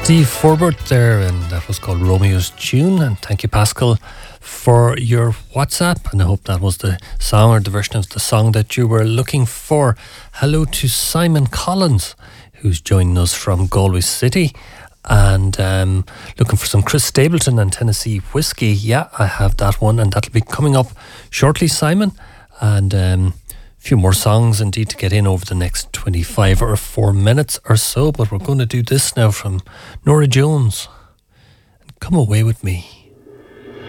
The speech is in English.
Steve Forbert there, and that was called Romeo's Tune. And thank you, Pascal, for your WhatsApp. And I hope that was the song or the version of the song that you were looking for. Hello to Simon Collins, who's joining us from Galway City. And looking for some Chris Stapleton and Tennessee Whiskey. Yeah, I have that one, and that'll be coming up shortly, Simon. And few more songs indeed to get in over the next 25 or 4 minutes or so, but we're going to do this now from Norah Jones. Come Away With Me.